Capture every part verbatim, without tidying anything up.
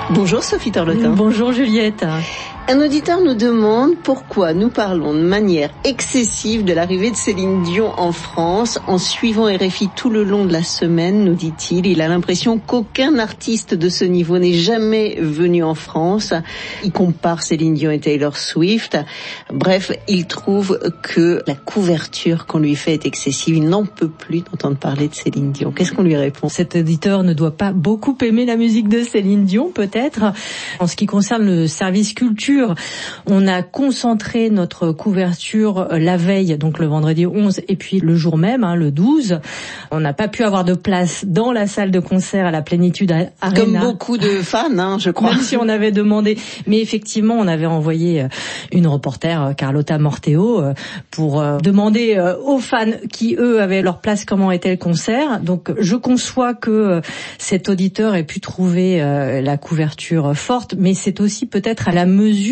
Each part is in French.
Bonjour Sophie Torlotin. Bonjour Juliette. Un auditeur nous demande pourquoi nous parlons de manière excessive de l'arrivée de Céline Dion en France. En suivant R F I tout le long de la semaine, nous dit-il, il a l'impression qu'aucun artiste de ce niveau n'est jamais venu en France. Il compare Céline Dion et Taylor Swift. Bref, il trouve que la couverture qu'on lui fait est excessive. Il n'en peut plus d'entendre parler de Céline Dion. Qu'est-ce qu'on lui répond? Cet auditeur ne doit pas beaucoup aimer la musique de Céline Dion, peut-être. En ce qui concerne le service culture, on a concentré notre couverture la veille, donc le vendredi onze, et puis le jour même, hein, le douze. On n'a pas pu avoir de place dans la salle de concert à la Plénitude Arena. Comme beaucoup de fans, hein, je crois. Même si on avait demandé. Mais effectivement, on avait envoyé une reporter, Carlotta Morteo, pour demander aux fans qui, eux, avaient leur place, comment était le concert. Donc, je conçois que cet auditeur ait pu trouver la couverture forte, mais c'est aussi peut-être à la mesure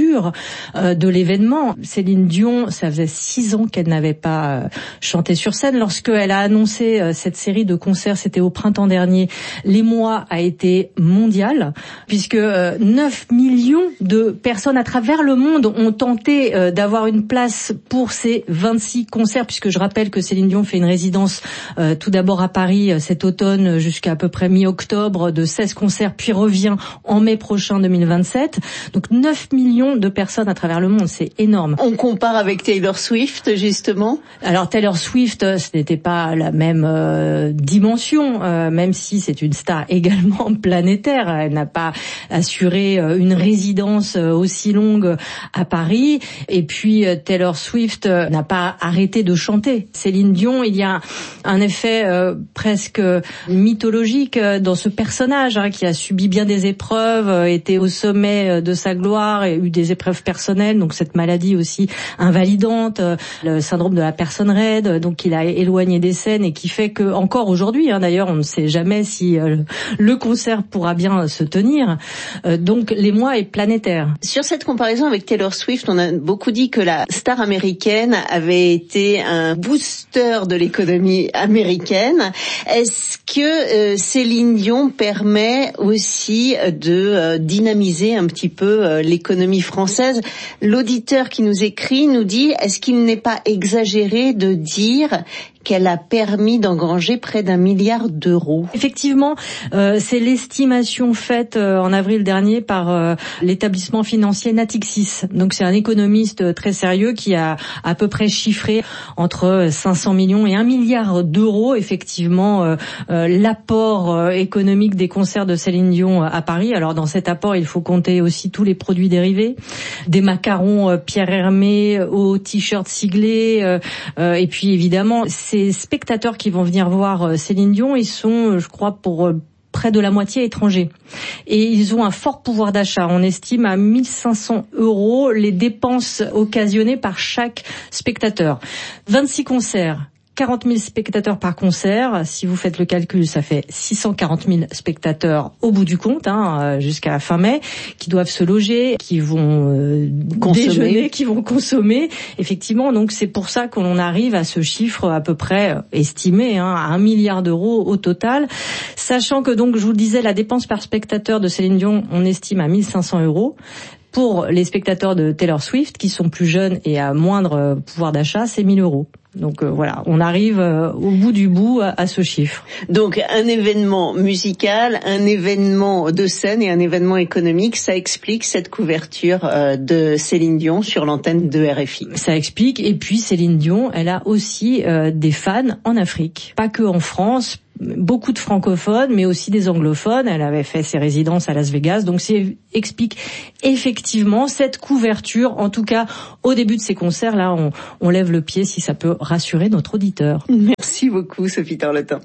de l'événement. Céline Dion, ça faisait six ans qu'elle n'avait pas chanté sur scène. Lorsqu'elle a annoncé cette série de concerts, c'était au printemps dernier, l'émoi a été mondial, puisque neuf millions de personnes à travers le monde ont tenté d'avoir une place pour ces vingt-six concerts, puisque je rappelle que Céline Dion fait une résidence tout d'abord à Paris cet automne jusqu'à à peu près mi-octobre de seize concerts, puis revient en mai prochain deux mille vingt-sept. Donc neuf millions de personnes à travers le monde, c'est énorme. On compare avec Taylor Swift, justement. Alors Taylor Swift, ce n'était pas la même euh, dimension, euh, même si c'est une star également planétaire. Elle n'a pas assuré euh, une résidence euh, aussi longue à Paris. Et puis euh, Taylor Swift euh, n'a pas arrêté de chanter. Céline Dion, il y a un effet euh, presque mythologique euh, dans ce personnage hein, qui a subi bien des épreuves, euh, était au sommet euh, de sa gloire et eu des épreuves personnelles, donc cette maladie aussi invalidante, euh, le syndrome de la personne raide, donc il a éloigné des scènes et qui fait que encore aujourd'hui, hein, d'ailleurs, on ne sait jamais si euh, le concert pourra bien se tenir. Euh, donc l'émoi est planétaire. Sur cette comparaison avec Taylor Swift, on a beaucoup dit que la star américaine avait été un booster de l'économie américaine. Est-ce que euh, Céline Dion permet aussi de euh, dynamiser un petit peu euh, l'économie française? L'auditeur qui nous écrit nous dit, est-ce qu'il n'est pas exagéré de dire qu'elle a permis d'engranger près d'un milliard d'euros? Effectivement, euh, c'est l'estimation faite euh, en avril dernier par euh, l'établissement financier Natixis. Donc c'est un économiste très sérieux qui a à peu près chiffré entre cinq cents millions et un milliard d'euros, effectivement, euh, euh, l'apport euh, économique des concerts de Céline Dion à Paris. Alors dans cet apport, il faut compter aussi tous les produits dérivés, des macarons euh, Pierre Hermé aux t-shirts siglés, euh, euh, et puis évidemment, c'est les spectateurs qui vont venir voir Céline Dion, ils sont, je crois, pour près de la moitié étrangers. Et ils ont un fort pouvoir d'achat. On estime à mille cinq cents euros les dépenses occasionnées par chaque spectateur. vingt-six concerts. quarante mille spectateurs par concert. Si vous faites le calcul, ça fait six cent quarante mille spectateurs au bout du compte, hein, jusqu'à la fin mai, qui doivent se loger, qui vont euh, déjeuner, qui vont consommer. Effectivement, donc c'est pour ça qu'on arrive à ce chiffre à peu près estimé, hein, à un milliard d'euros au total. Sachant que donc, je vous le disais, la dépense par spectateur de Céline Dion, on estime à mille cinq cents euros. Pour les spectateurs de Taylor Swift, qui sont plus jeunes et à moindre pouvoir d'achat, c'est mille euros. Donc euh, voilà, on arrive euh, au bout du bout à, à ce chiffre. Donc un événement musical, un événement de scène et un événement économique, ça explique cette couverture euh, de Céline Dion sur l'antenne de R F I. Ça explique, et puis Céline Dion, elle a aussi euh, des fans en Afrique, pas que en France. Beaucoup de francophones, mais aussi des anglophones. Elle avait fait ses résidences à Las Vegas, donc c'est explique effectivement cette couverture. En tout cas, au début de ces concerts, là, on, on lève le pied si ça peut rassurer notre auditeur. Merci beaucoup, Sophie Torlotin.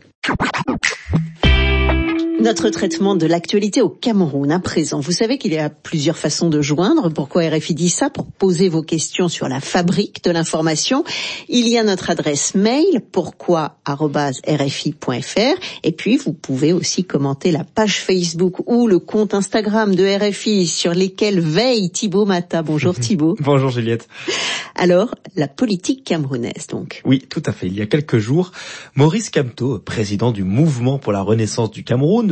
Notre traitement de l'actualité au Cameroun à présent. Vous savez qu'il y a plusieurs façons de joindre. Pourquoi R F I dit ça? Pour poser vos questions sur la fabrique de l'information. Il y a notre adresse mail pourquoi arobase r f i point f r, et puis vous pouvez aussi commenter la page Facebook ou le compte Instagram de R F I sur lesquels veille Thibaut Mata. Bonjour Thibaut. Bonjour Juliette. Alors, la politique camerounaise donc. Oui, tout à fait. Il y a quelques jours, Maurice Kamto, président du Mouvement pour la Renaissance du Cameroun,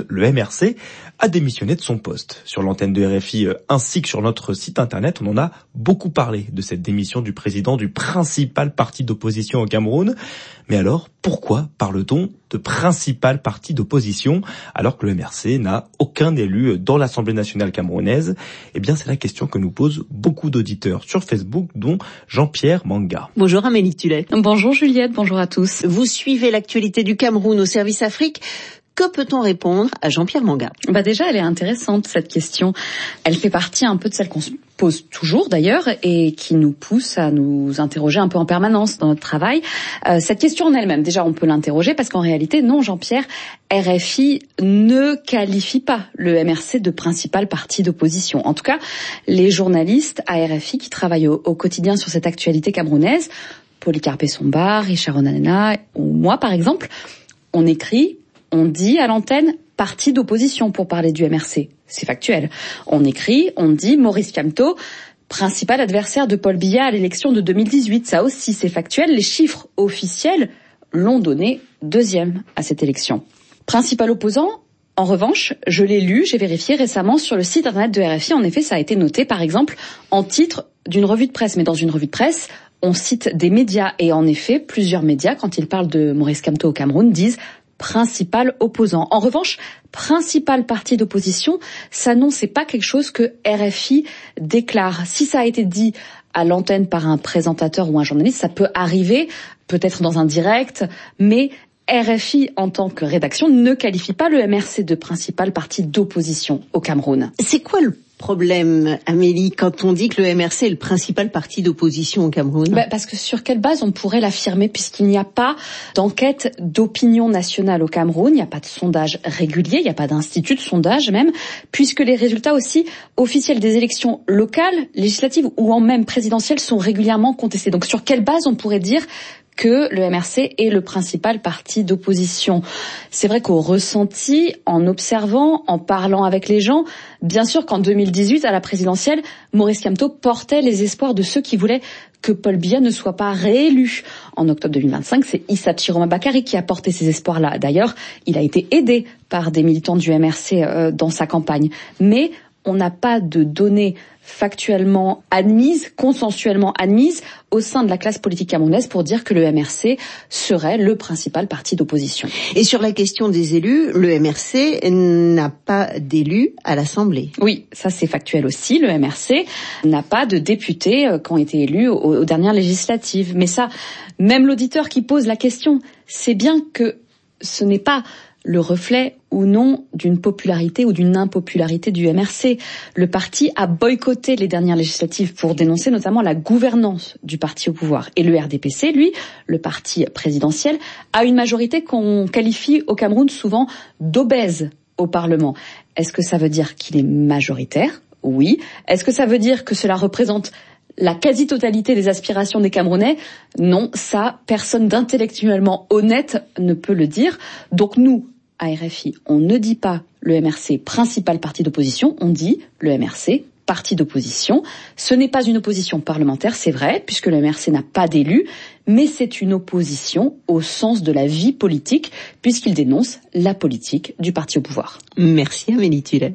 Cameroun, le M R C, a démissionné de son poste. Sur l'antenne de R F I ainsi que sur notre site internet, on en a beaucoup parlé de cette démission du président du principal parti d'opposition au Cameroun. Mais alors, pourquoi parle-t-on de principal parti d'opposition alors que le M R C n'a aucun élu dans l'Assemblée nationale camerounaise? Eh bien, c'est la question que nous posent beaucoup d'auditeurs sur Facebook, dont Jean-Pierre Manga. Bonjour Amélie Tullet. Bonjour Juliette, bonjour à tous. Vous suivez l'actualité du Cameroun au service Afrique. Que peut-on répondre à Jean-Pierre Manga? Bah déjà, elle est intéressante cette question. Elle fait partie un peu de celle qu'on se pose toujours d'ailleurs et qui nous pousse à nous interroger un peu en permanence dans notre travail. Euh, cette question en elle-même, déjà on peut l'interroger parce qu'en réalité, non Jean-Pierre, R F I ne qualifie pas le M R C de principal parti d'opposition. En tout cas, les journalistes à R F I qui travaillent au, au quotidien sur cette actualité camerounaise, Polycarpe Somba, Richard Onanena ou moi par exemple, on écrit... On dit à l'antenne parti d'opposition pour parler du M R C. C'est factuel. On écrit, on dit Maurice Kamto, principal adversaire de Paul Biya à l'élection de deux mille dix-huit. Ça aussi, c'est factuel. Les chiffres officiels l'ont donné deuxième à cette élection. Principal opposant, en revanche, je l'ai lu, j'ai vérifié récemment sur le site internet de R F I. En effet, ça a été noté, par exemple, en titre d'une revue de presse. Mais dans une revue de presse, on cite des médias. Et en effet, plusieurs médias, quand ils parlent de Maurice Kamto au Cameroun, disent principal opposant. En revanche, principal parti d'opposition, ça non, c'est pas quelque chose que R F I déclare. Si ça a été dit à l'antenne par un présentateur ou un journaliste, ça peut arriver, peut-être dans un direct, mais R F I, en tant que rédaction, ne qualifie pas le M R C de principal parti d'opposition au Cameroun. C'est quoi le problème, Amélie, quand on dit que le M R C est le principal parti d'opposition au Cameroun? Bah, parce que sur quelle base on pourrait l'affirmer, puisqu'il n'y a pas d'enquête d'opinion nationale au Cameroun, il n'y a pas de sondage régulier, il n'y a pas d'institut de sondage même, puisque les résultats aussi officiels des élections locales, législatives ou en même présidentielles sont régulièrement contestés. Donc sur quelle base on pourrait dire que le M R C est le principal parti d'opposition? C'est vrai qu'au ressenti, en observant, en parlant avec les gens, bien sûr qu'en deux mille dix-huit, à la présidentielle, Maurice Kamto portait les espoirs de ceux qui voulaient que Paul Biya ne soit pas réélu. En octobre deux mille vingt-cinq, c'est Issa Chiroma Bakary qui a porté ces espoirs-là. D'ailleurs, il a été aidé par des militants du M R C euh, dans sa campagne. Mais on n'a pas de données factuellement admises, consensuellement admises au sein de la classe politique camerounaise pour dire que le M R C serait le principal parti d'opposition. Et sur la question des élus, le M R C n'a pas d'élus à l'Assemblée. Oui, ça c'est factuel aussi. Le M R C n'a pas de députés qui ont été élus aux, aux dernières législatives. Mais ça, même l'auditeur qui pose la question sait bien que ce n'est pas le reflet ou non d'une popularité ou d'une impopularité du M R C. Le parti a boycotté les dernières législatives pour dénoncer notamment la gouvernance du parti au pouvoir. Et le R D P C, lui, le parti présidentiel, a une majorité qu'on qualifie au Cameroun souvent d'obèse au Parlement. Est-ce que ça veut dire qu'il est majoritaire? Oui. Est-ce que ça veut dire que cela représente la quasi-totalité des aspirations des Camerounais? Non, ça, personne d'intellectuellement honnête ne peut le dire. Donc nous, à R F I, on ne dit pas le M R C principal parti d'opposition, on dit le M R C parti d'opposition. Ce n'est pas une opposition parlementaire, c'est vrai, puisque le M R C n'a pas d'élus, mais c'est une opposition au sens de la vie politique, puisqu'il dénonce la politique du parti au pouvoir. Merci Amélie Tullet.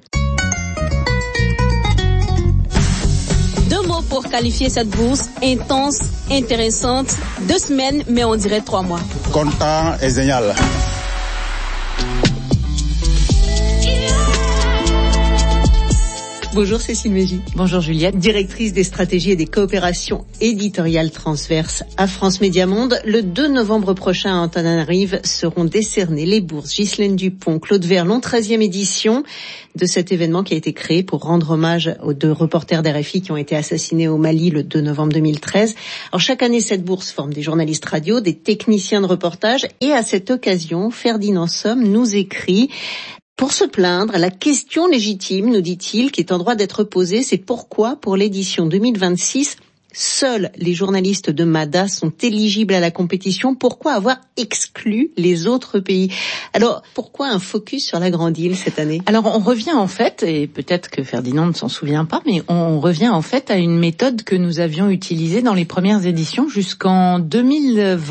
Deux mots pour qualifier cette bourse intense, intéressante. Deux semaines, mais on dirait trois mois. Content et génial. Bonjour Cécile Mégy. Bonjour Juliette. Directrice des stratégies et des coopérations éditoriales transverses à France Média Monde. Le deux novembre prochain à Antananarive seront décernées les bourses Ghislaine Dupont, Claude Verlon, treizième édition de cet événement qui a été créé pour rendre hommage aux deux reporters d'R F I qui ont été assassinés au Mali le deux novembre deux mille treize. Alors chaque année, cette bourse forme des journalistes radio, des techniciens de reportage et à cette occasion, Ferdinand Somme nous écrit: pour se plaindre, la question légitime, nous dit-il, qui est en droit d'être posée, c'est pourquoi, pour l'édition deux mille vingt-six, seuls les journalistes de MADA sont éligibles à la compétition. Pourquoi avoir exclu les autres pays? Alors, pourquoi un focus sur la Grande Île cette année? Alors, on revient en fait, et peut-être que Ferdinand ne s'en souvient pas, mais on revient en fait à une méthode que nous avions utilisée dans les premières éditions jusqu'en deux mille vingt.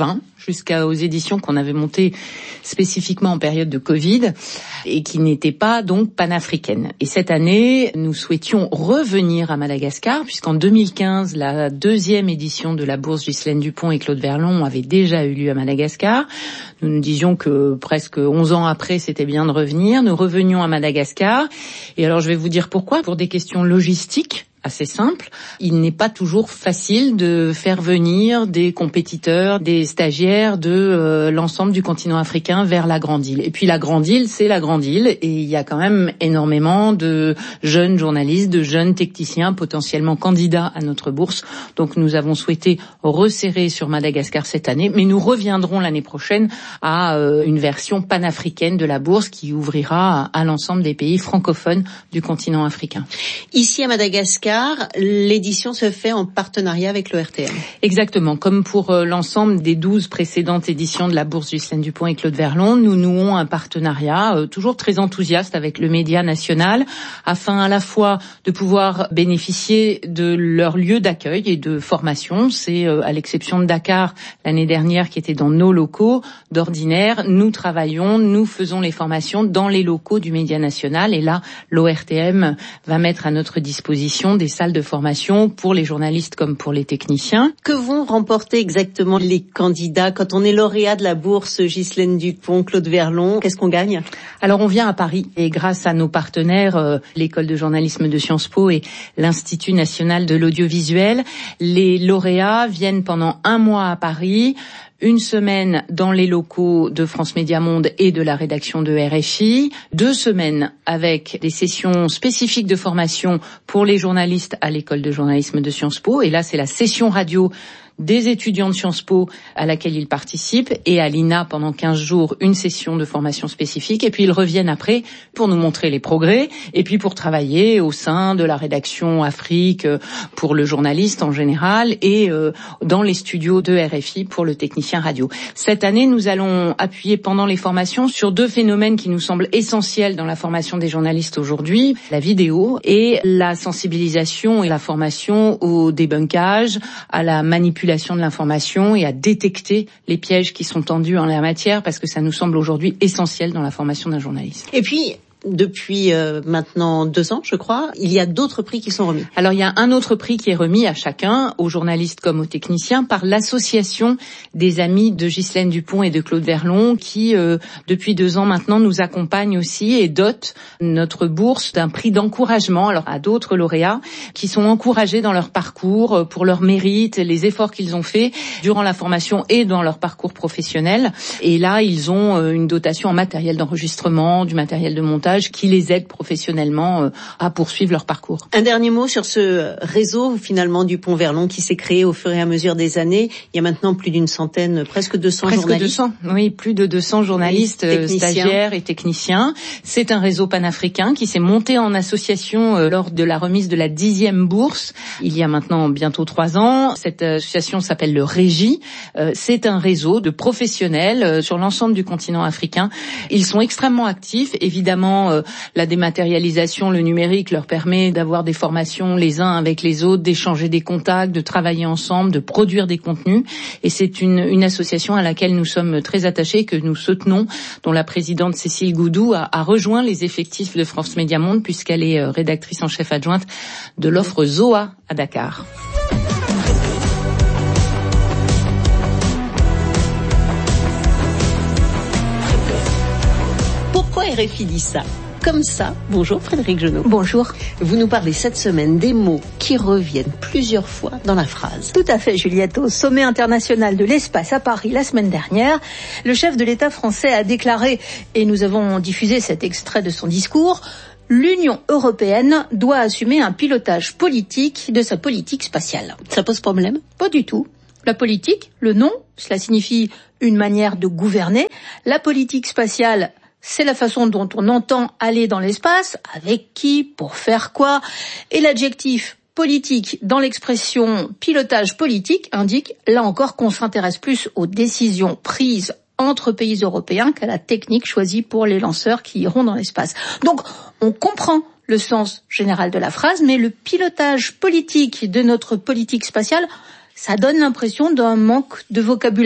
jusqu'aux éditions qu'on avait montées spécifiquement en période de Covid et qui n'étaient pas donc panafricaines. Et cette année, nous souhaitions revenir à Madagascar puisqu'en deux mille quinze, la deuxième édition de la bourse Ghislaine Dupont et Claude Verlon avait déjà eu lieu à Madagascar. Nous nous disions que presque onze ans après, c'était bien de revenir. Nous revenions à Madagascar. Et alors, je vais vous dire pourquoi. Pour des questions logistiques assez simple. Il n'est pas toujours facile de faire venir des compétiteurs, des stagiaires de euh, l'ensemble du continent africain vers la Grande Île. Et puis la Grande Île, c'est la Grande Île, et il y a quand même énormément de jeunes journalistes, de jeunes techniciens potentiellement candidats à notre bourse. Donc nous avons souhaité resserrer sur Madagascar cette année, mais nous reviendrons l'année prochaine à euh, une version panafricaine de la bourse qui ouvrira à, à l'ensemble des pays francophones du continent africain. Ici à Madagascar, l'édition se fait en partenariat avec l'O R T M. Exactement. Comme pour euh, l'ensemble des douze précédentes éditions de la bourse Ghislaine Dupont et Claude Verlon, nous nouons un partenariat euh, toujours très enthousiaste avec le média national afin à la fois de pouvoir bénéficier de leur lieu d'accueil et de formation. C'est euh, à l'exception de Dakar l'année dernière qui était dans nos locaux. D'ordinaire, nous travaillons, nous faisons les formations dans les locaux du média national et là, l'O R T M va mettre à notre disposition des des salles de formation pour les journalistes comme pour les techniciens. Que vont remporter exactement les candidats quand on est lauréat de la bourse Ghislaine Dupont, Claude Verlon? Qu'est-ce qu'on gagne? Alors on vient à Paris et grâce à nos partenaires, euh, l'école de journalisme de Sciences Po et l'Institut national de l'audiovisuel, les lauréats viennent pendant un mois à Paris, une semaine dans les locaux de France Média Monde et de la rédaction de R F I, deux semaines avec des sessions spécifiques de formation pour les journalistes à l'école de journalisme de Sciences Po. Et là, c'est la session radio des étudiants de Sciences Po à laquelle ils participent et à l'I N A pendant quinze jours une session de formation spécifique et puis ils reviennent après pour nous montrer les progrès et puis pour travailler au sein de la rédaction Afrique pour le journaliste en général et euh, dans les studios de R F I pour le technicien radio. Cette année, nous allons appuyer pendant les formations sur deux phénomènes qui nous semblent essentiels dans la formation des journalistes aujourd'hui, la vidéo et la sensibilisation et la formation au débunkage, à la manipulation de l'information et à détecter les pièges qui sont tendus en la matière parce que ça nous semble aujourd'hui essentiel dans la formation d'un journaliste. Et puis, depuis euh, maintenant deux ans, je crois, il y a d'autres prix qui sont remis. Alors, il y a un autre prix qui est remis à chacun, aux journalistes comme aux techniciens, par l'association des amis de Ghislaine Dupont et de Claude Verlon, qui, euh, depuis deux ans maintenant, nous accompagne aussi et dote notre bourse d'un prix d'encouragement alors à d'autres lauréats qui sont encouragés dans leur parcours, pour leur mérite, les efforts qu'ils ont faits durant la formation et dans leur parcours professionnel. Et là, ils ont euh, une dotation en matériel d'enregistrement, du matériel de montage, qui les aide professionnellement à poursuivre leur parcours. Un dernier mot sur ce réseau finalement Dupont-Verlon qui s'est créé au fur et à mesure des années. Il y a maintenant plus d'une centaine, presque deux cents presque journalistes. deux cents, oui, plus de deux cents journalistes, techniciens. Stagiaires et techniciens. C'est un réseau panafricain qui s'est monté en association euh, lors de la remise de la dixième bourse il y a maintenant bientôt trois ans. Cette association s'appelle le Régie. Euh, c'est un réseau de professionnels euh, sur l'ensemble du continent africain. Ils sont extrêmement actifs, évidemment. Euh, la dématérialisation, le numérique leur permet d'avoir des formations les uns avec les autres, d'échanger des contacts, de travailler ensemble, de produire des contenus. Et c'est une, une association à laquelle nous sommes très attachés, que nous soutenons, dont la présidente Cécile Goudou a, a rejoint les effectifs de France Média Monde puisqu'elle est rédactrice en chef adjointe de l'offre Zoa à Dakar. Pourquoi R F I dit ça? Comme ça. Bonjour Frédéric Genot. Bonjour. Vous nous parlez cette semaine des mots qui reviennent plusieurs fois dans la phrase. Tout à fait, Juliette. Au sommet international de l'espace à Paris la semaine dernière, le chef de l'État français a déclaré, et nous avons diffusé cet extrait de son discours, l'Union européenne doit assumer un pilotage politique de sa politique spatiale. Ça pose problème? Pas du tout. La politique, le nom, cela signifie une manière de gouverner. La politique spatiale, c'est la façon dont on entend aller dans l'espace, avec qui, pour faire quoi. Et l'adjectif politique dans l'expression pilotage politique indique, là encore, qu'on s'intéresse plus aux décisions prises entre pays européens qu'à la technique choisie pour les lanceurs qui iront dans l'espace. Donc, on comprend le sens général de la phrase, mais le pilotage politique de notre politique spatiale, ça donne l'impression d'un manque de vocabulaire.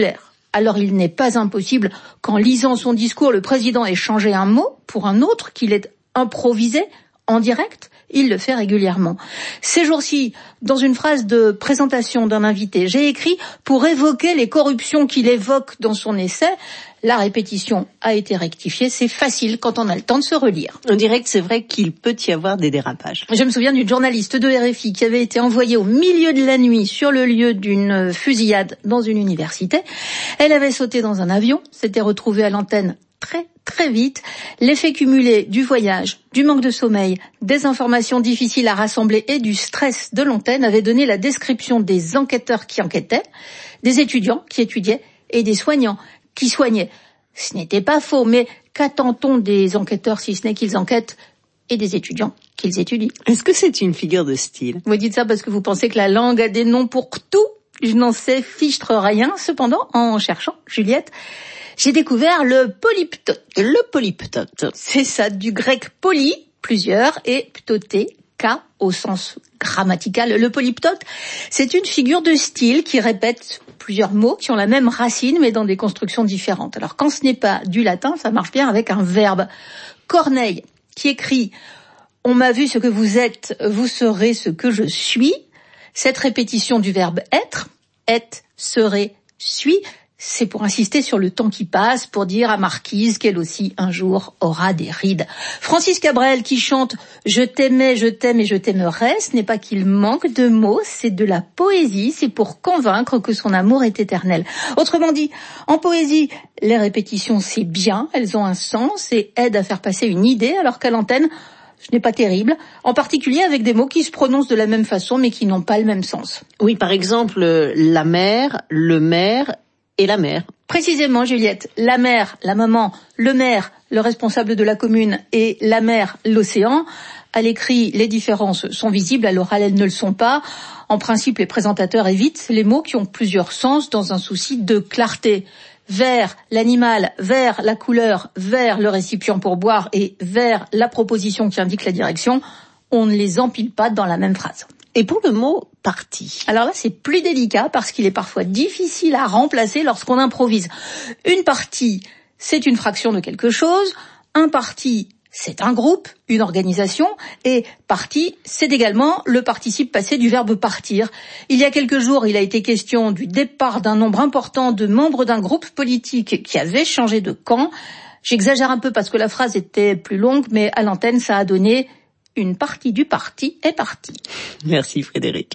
Alors il n'est pas impossible qu'en lisant son discours, le président ait changé un mot pour un autre, qu'il ait improvisé en direct. Il le fait régulièrement. Ces jours-ci, dans une phrase de présentation d'un invité, j'ai écrit pour évoquer les corruptions qu'il évoque dans son essai. La répétition a été rectifiée. C'est facile quand on a le temps de se relire. En direct, c'est vrai qu'il peut y avoir des dérapages. Je me souviens d'une journaliste de R F I qui avait été envoyée au milieu de la nuit sur le lieu d'une fusillade dans une université. Elle avait sauté dans un avion, s'était retrouvée à l'antenne très très vite. L'effet cumulé du voyage, du manque de sommeil, des informations difficiles à rassembler et du stress de l'antenne avait donné la description des enquêteurs qui enquêtaient, des étudiants qui étudiaient et des soignants qui soignaient. Ce n'était pas faux, mais qu'attend-on des enquêteurs si ce n'est qu'ils enquêtent et des étudiants qu'ils étudient? Est-ce que c'est une figure de style? Vous dites ça parce que vous pensez que la langue a des noms pour tout? Je n'en sais fichtre rien. Cependant, en cherchant, Juliette, j'ai découvert le polyptote. Le polyptote. C'est ça, du grec poly, plusieurs, et ptoté, K au sens grammatical. Le polyptote, c'est une figure de style qui répète plusieurs mots qui ont la même racine mais dans des constructions différentes. Alors quand ce n'est pas du latin, ça marche bien avec un verbe. Corneille, qui écrit « On m'a vu ce que vous êtes, vous serez ce que je suis ». Cette répétition du verbe être, être, serait, suis, c'est pour insister sur le temps qui passe, pour dire à Marquise qu'elle aussi un jour aura des rides. Francis Cabrel qui chante « Je t'aimais, je t'aime et je t'aimerai », ce n'est pas qu'il manque de mots, c'est de la poésie, c'est pour convaincre que son amour est éternel. Autrement dit, en poésie, les répétitions c'est bien, elles ont un sens et aident à faire passer une idée, alors qu'à l'antenne, ce n'est pas terrible, en particulier avec des mots qui se prononcent de la même façon mais qui n'ont pas le même sens. Oui, par exemple, la mère, le maire et la mère. Précisément, Juliette, la mère, la maman, le maire, le responsable de la commune et la mer, l'océan. À l'écrit, les différences sont visibles, à l'oral, elles ne le sont pas. En principe, les présentateurs évitent les mots qui ont plusieurs sens dans un souci de clarté. Vert, l'animal, vert, la couleur, vert, le récipient pour boire et vert, la proposition qui indique la direction. On ne les empile pas dans la même phrase. Et pour le mot « partie », alors là, c'est plus délicat parce qu'il est parfois difficile à remplacer lorsqu'on improvise. Une partie, c'est une fraction de quelque chose. Un parti, c'est un groupe, une organisation. Et parti, c'est également le participe passé du verbe partir. Il y a quelques jours, il a été question du départ d'un nombre important de membres d'un groupe politique qui avait changé de camp. J'exagère un peu parce que la phrase était plus longue, mais à l'antenne, ça a donné « une partie du parti est partie ». Merci Frédéric.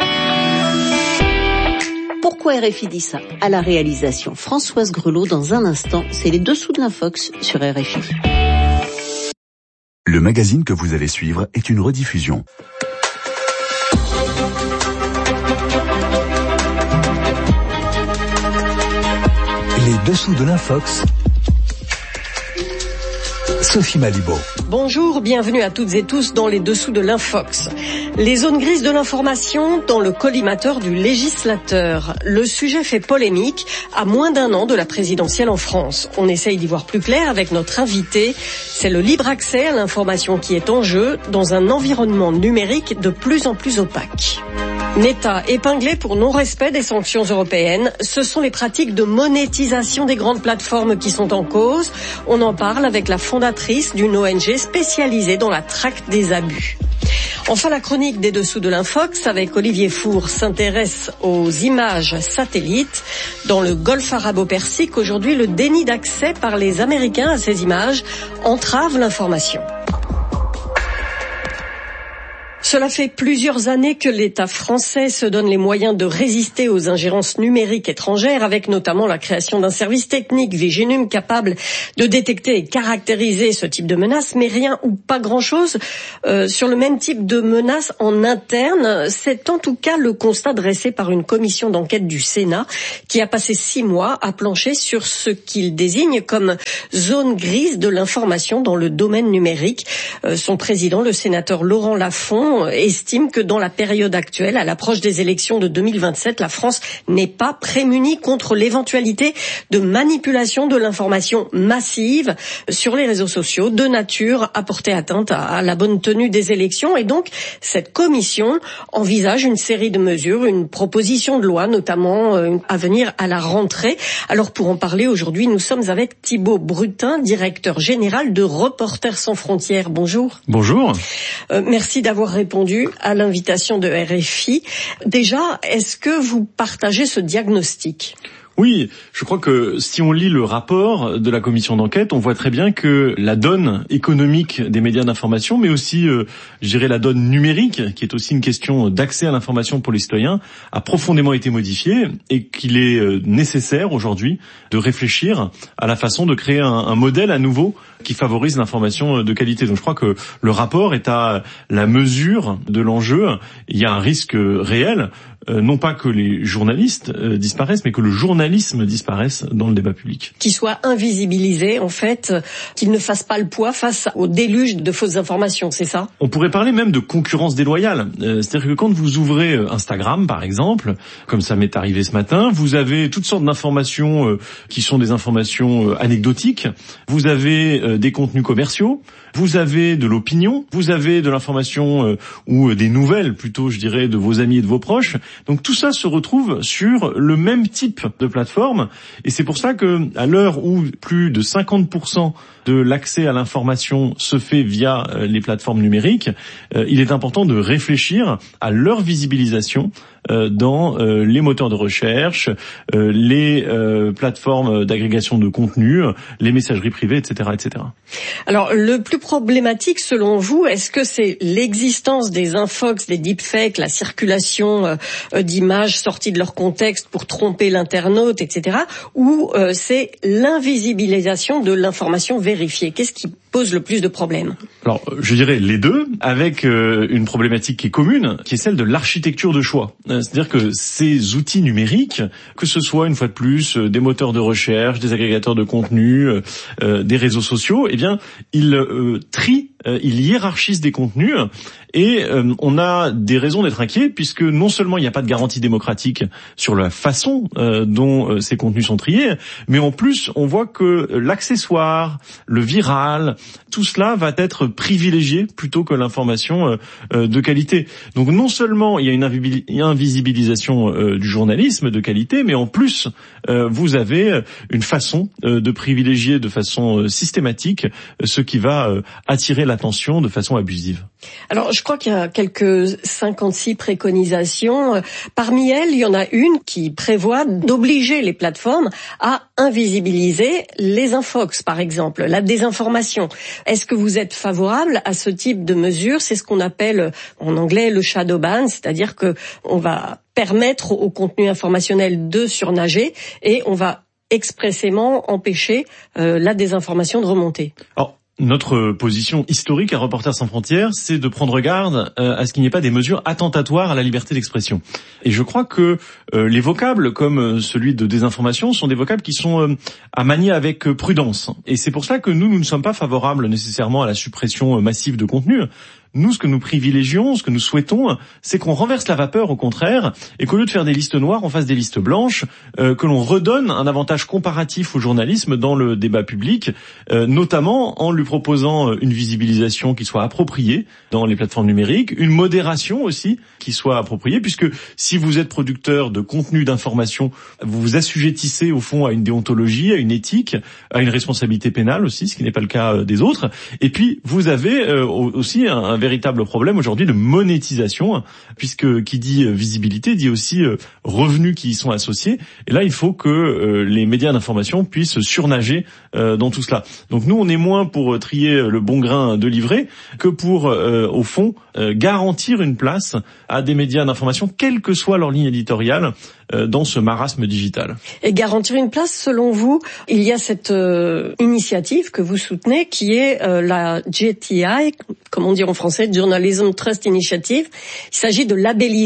Pourquoi R F I dit ça? À la réalisation, Françoise Grelot. Dans un instant, c'est les dessous de l'Infox sur R F I. Le magazine que vous allez suivre est une rediffusion. Les dessous de l'Infox. Sophie Malibaud. Bonjour, bienvenue à toutes et tous dans les dessous de l'Infox. Les zones grises de l'information dans le collimateur du législateur. Le sujet fait polémique à moins d'un an de la présidentielle en France. On essaye d'y voir plus clair avec notre invité. C'est le libre accès à l'information qui est en jeu dans un environnement numérique de plus en plus opaque. Meta épinglé pour non-respect des sanctions européennes. Ce sont les pratiques de monétisation des grandes plateformes qui sont en cause. On en parle avec la fondatrice d'une O N G spécialisée dans la traque des abus. Enfin, la chronique des dessous de l'Infox avec Olivier Four s'intéresse aux images satellites. Dans le golfe arabo-persique, aujourd'hui, le déni d'accès par les Américains à ces images entrave l'information. Cela fait plusieurs années que l'État français se donne les moyens de résister aux ingérences numériques étrangères, avec notamment la création d'un service technique Viginum capable de détecter et caractériser ce type de menaces, mais rien ou pas grand-chose euh, sur le même type de menaces en interne. C'est en tout cas le constat dressé par une commission d'enquête du Sénat qui a passé six mois à plancher sur ce qu'il désigne comme zone grise de l'information dans le domaine numérique. Euh, son président, le sénateur Laurent Lafont, Commission estime que dans la période actuelle, à l'approche des élections de deux mille vingt-sept, la France n'est pas prémunie contre l'éventualité de manipulation de l'information massive sur les réseaux sociaux de nature à porter atteinte à la bonne tenue des élections. Et donc, cette commission envisage une série de mesures, une proposition de loi, notamment euh, à venir à la rentrée. Alors, pour en parler aujourd'hui, nous sommes avec Thibault Brutin, directeur général de Reporters sans frontières. Bonjour. Bonjour. Euh, merci d'avoir répondu à l'invitation de R F I. Déjà, est-ce que vous partagez ce diagnostic ? Oui, je crois que si on lit le rapport de la commission d'enquête, on voit très bien que la donne économique des médias d'information, mais aussi, euh, je dirais, la donne numérique, qui est aussi une question d'accès à l'information pour les citoyens, a profondément été modifiée et qu'il est euh, nécessaire aujourd'hui de réfléchir à la façon de créer un, un modèle à nouveau qui favorise l'information de qualité. Donc je crois que le rapport est à la mesure de l'enjeu. Il y a un risque réel, euh, non pas que les journalistes euh, disparaissent, mais que le journalisme disparaisse dans le débat public. Qu'ils soient invisibilisés, en fait, qu'ils ne fassent pas le poids face au déluge de fausses informations, c'est ça ? On pourrait parler même de concurrence déloyale. Euh, c'est-à-dire que quand vous ouvrez Instagram, par exemple, comme ça m'est arrivé ce matin, vous avez toutes sortes d'informations euh, qui sont des informations euh, anecdotiques. Vous avez euh, des contenus commerciaux, vous avez de l'opinion, vous avez de l'information euh, ou des nouvelles plutôt, je dirais, de vos amis et de vos proches. Donc tout ça se retrouve sur le même type de plateforme et c'est pour ça que à l'heure où plus de cinquante pour cent de l'accès à l'information se fait via euh, les plateformes numériques, euh, il est important de réfléchir à leur visibilisation euh, dans euh, les moteurs de recherche, euh, les euh, plateformes d'agrégation de contenu, les messageries privées, et cetera, et cetera. Alors, le plus problématique, selon vous, est-ce que c'est l'existence des infox, des deepfakes, la circulation euh, d'images sorties de leur contexte pour tromper l'internaute, et cetera, ou euh, c'est l'invisibilisation de l'information vérifiée ? Qu'est-ce qui pose le plus de problèmes ? Alors, je dirais les deux, avec euh, une problématique qui est commune, qui est celle de l'architecture de choix. Euh, c'est-à-dire que ces outils numériques, que ce soit une fois de plus euh, des moteurs de recherche, des agrégateurs de contenu, euh, euh, des réseaux sociaux, eh bien, ils euh, trient, euh, ils hiérarchisent des contenus. Et euh, on a des raisons d'être inquiets puisque non seulement il n'y a pas de garantie démocratique sur la façon euh, dont euh, ces contenus sont triés, mais en plus on voit que l'accessoire, le viral, tout cela va être privilégié plutôt que l'information euh, euh, de qualité. Donc non seulement il y a une invisibilisation euh, du journalisme de qualité, mais en plus euh, vous avez une façon euh, de privilégier de façon euh, systématique euh, ce qui va euh, attirer l'attention de façon abusive. Alors, je crois qu'il y a quelques cinquante-six préconisations. Parmi elles, il y en a une qui prévoit d'obliger les plateformes à invisibiliser les infox, par exemple, la désinformation. Est-ce que vous êtes favorable à ce type de mesure ? C'est ce qu'on appelle en anglais le shadow ban, c'est-à-dire que on va permettre au contenu informationnel de surnager et on va expressément empêcher euh, la désinformation de remonter. Alors, notre position historique à Reporters sans frontières, c'est de prendre garde euh, à ce qu'il n'y ait pas des mesures attentatoires à la liberté d'expression. Et je crois que euh, les vocables, comme euh, celui de désinformation, sont des vocables qui sont euh, à manier avec euh, prudence. Et c'est pour cela que nous, nous ne sommes pas favorables nécessairement à la suppression euh, massive de contenu. Nous, ce que nous privilégions, ce que nous souhaitons, c'est qu'on renverse la vapeur, au contraire, et qu'au lieu de faire des listes noires, on fasse des listes blanches, euh, que l'on redonne un avantage comparatif au journalisme dans le débat public, euh, notamment en lui proposant une visibilisation qui soit appropriée dans les plateformes numériques, une modération aussi qui soit appropriée, puisque si vous êtes producteur de contenu d'information, vous vous assujettissez au fond à une déontologie, à une éthique, à une responsabilité pénale aussi, ce qui n'est pas le cas des autres. Et puis, vous avez euh, aussi un, un véritable problème aujourd'hui de monétisation, puisque qui dit visibilité dit aussi revenus qui y sont associés. Et là, il faut que euh, les médias d'information puissent surnager euh, dans tout cela. Donc nous, on est moins pour trier le bon grain de livret que pour, euh, au fond, euh, garantir une place à des médias d'information, quelle que soit leur ligne éditoriale, euh, dans ce marasme digital. Et garantir une place, selon vous, il y a cette euh, initiative que vous soutenez, qui est euh, la J T I, comme on dit en français, Journalism Trust Initiative. Il s'agit de labelliser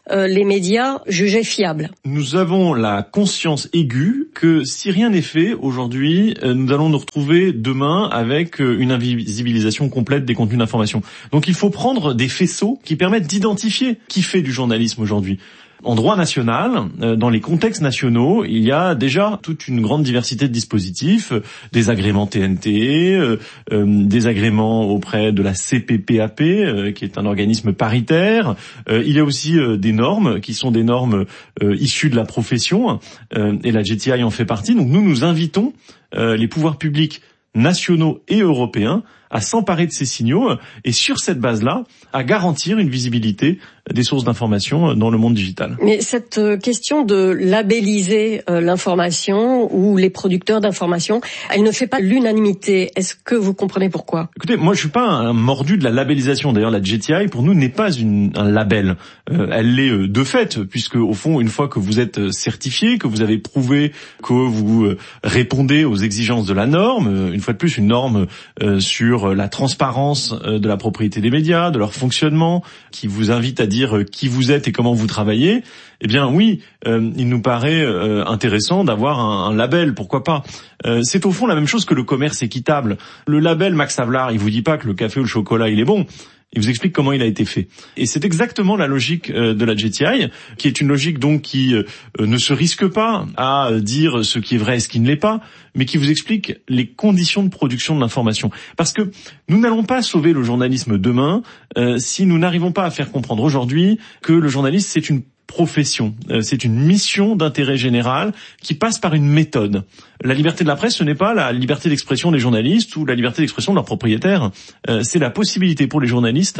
euh, les médias jugés fiables. Nous avons la conscience aiguë que si rien n'est fait aujourd'hui, euh, nous allons nous retrouver demain avec euh, une invisibilisation complète des contenus d'information. Donc il faut prendre des faisceaux qui permettent d'identifier qui fait du journalisme aujourd'hui. En droit national, dans les contextes nationaux, il y a déjà toute une grande diversité de dispositifs, des agréments T N T, euh, euh, des agréments auprès de la C P P A P, euh, qui est un organisme paritaire. Euh, il y a aussi euh, des normes qui sont des normes euh, issues de la profession, euh, et la J T I en fait partie. Donc nous, nous invitons euh, les pouvoirs publics nationaux et européens à s'emparer de ces signaux et sur cette base-là, à garantir une visibilité des sources d'information dans le monde digital. Mais cette question de labelliser l'information ou les producteurs d'information, elle ne fait pas l'unanimité. Est-ce que vous comprenez pourquoi ? Écoutez, moi je suis pas un mordu de la labellisation. D'ailleurs, la J T I pour nous n'est pas une, un label. Euh, elle l'est de fait, puisque au fond, une fois que vous êtes certifié, que vous avez prouvé que vous répondez aux exigences de la norme, une fois de plus une norme euh, sur la transparence de la propriété des médias, de leur fonctionnement, qui vous invite à dire qui vous êtes et comment vous travaillez, eh bien oui, euh, il nous paraît euh, intéressant d'avoir un, un label, pourquoi pas. Euh, c'est au fond la même chose que le commerce équitable. Le label Max Havelaar, il vous dit pas que le café ou le chocolat, il est bon. Il vous explique comment il a été fait. Et c'est exactement la logique de la J T I, qui est une logique donc qui ne se risque pas à dire ce qui est vrai et ce qui ne l'est pas, mais qui vous explique les conditions de production de l'information. Parce que nous n'allons pas sauver le journalisme demain euh, si nous n'arrivons pas à faire comprendre aujourd'hui que le journaliste, c'est une profession, c'est une mission d'intérêt général qui passe par une méthode. La liberté de la presse, ce n'est pas la liberté d'expression des journalistes ou la liberté d'expression de leurs propriétaires, c'est la possibilité pour les journalistes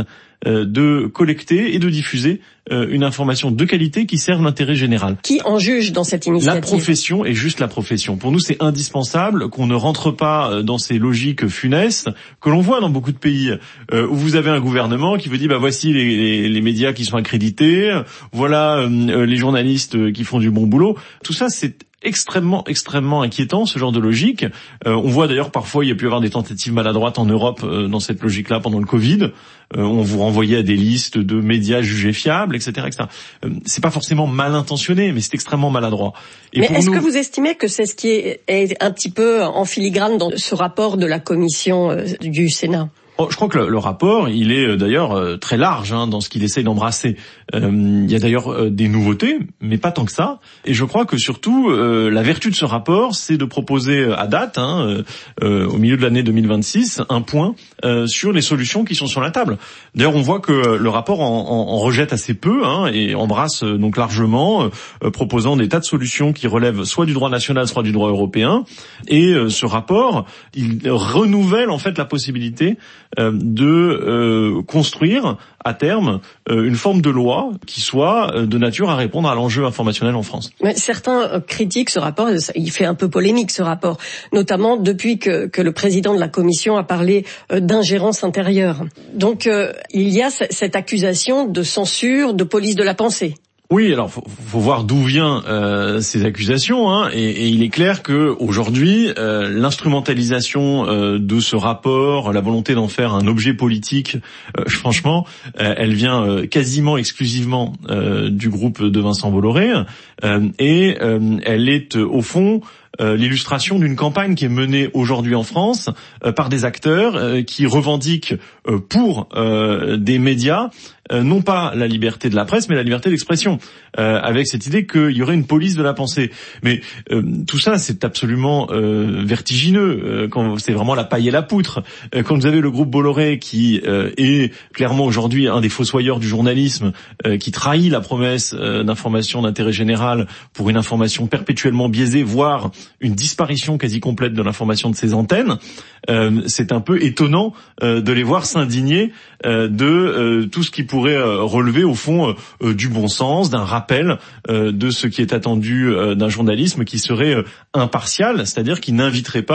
de collecter et de diffuser une information de qualité qui serve l'intérêt général. Qui en juge dans cette initiative ? La profession est juste la profession. Pour nous, c'est indispensable qu'on ne rentre pas dans ces logiques funestes que l'on voit dans beaucoup de pays où vous avez un gouvernement qui vous dit bah voici les, les, les médias qui sont accrédités, voilà euh, les journalistes qui font du bon boulot. Tout ça, c'est extrêmement, extrêmement inquiétant, ce genre de logique. Euh, on voit d'ailleurs parfois, il y a pu y avoir des tentatives maladroites en Europe euh, dans cette logique-là pendant le Covid. Euh, on vous renvoyait à des listes de médias jugés fiables, et cetera, et cetera. Euh, c'est pas forcément mal intentionné, mais c'est extrêmement maladroit. Et mais est-ce nous... que vous estimez que c'est ce qui est, est un petit peu en filigrane dans ce rapport de la commission euh, du Sénat ? Oh, je crois que le, le rapport, il est d'ailleurs euh, très large hein, dans ce qu'il essaye d'embrasser. Euh, il y a d'ailleurs euh, des nouveautés, mais pas tant que ça. Et je crois que surtout, euh, la vertu de ce rapport, c'est de proposer à date, hein, euh, au milieu de l'année deux mille vingt-six, un point euh, sur les solutions qui sont sur la table. D'ailleurs, on voit que le rapport en, en, en rejette assez peu hein, et embrasse euh, donc largement, euh, proposant des tas de solutions qui relèvent soit du droit national, soit du droit européen. Et euh, ce rapport, il renouvelle en fait la possibilité de euh, construire à terme euh, une forme de loi qui soit de nature à répondre à l'enjeu informationnel en France. Mais certains critiquent ce rapport, il fait un peu polémique ce rapport, notamment depuis que, que le président de la commission a parlé euh, d'ingérence intérieure. Donc euh, il y a c- cette accusation de censure, de police de la pensée. Oui, alors faut, faut voir d'où viennent euh, ces accusations, hein, et, et il est clair que aujourd'hui, euh, l'instrumentalisation euh, de ce rapport, la volonté d'en faire un objet politique, euh, franchement, euh, elle vient euh, quasiment exclusivement euh, du groupe de Vincent Bolloré, euh, et euh, elle est euh, au fond Euh, l'illustration d'une campagne qui est menée aujourd'hui en France euh, par des acteurs euh, qui revendiquent euh, pour euh, des médias euh, non pas la liberté de la presse mais la liberté d'expression, euh, avec cette idée qu'il y aurait une police de la pensée. Mais euh, tout ça c'est absolument euh, vertigineux, euh, quand c'est vraiment la paille et la poutre. Euh, quand vous avez le groupe Bolloré qui euh, est clairement aujourd'hui un des fossoyeurs du journalisme, euh, qui trahit la promesse euh, d'information d'intérêt général pour une information perpétuellement biaisée, voire une disparition quasi complète de l'information de ces antennes, euh, c'est un peu étonnant euh, de les voir s'indigner euh, de euh, tout ce qui pourrait euh, relever au fond euh, du bon sens, d'un rappel euh, de ce qui est attendu euh, d'un journalisme qui serait euh, impartial, c'est-à-dire qui n'inviterait pas